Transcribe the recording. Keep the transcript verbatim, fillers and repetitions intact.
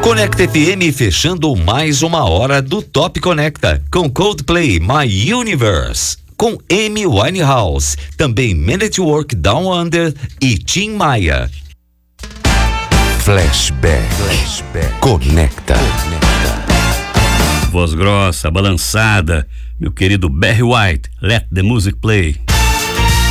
Conecta F M fechando mais uma hora do Top Conecta com Coldplay My Universe, com Amy Winehouse, também Man at Work Down Under e Tim Maia. Flashback, Flashback. Conecta. Conecta. Voz grossa, balançada, meu querido Barry White, Let the Music Play.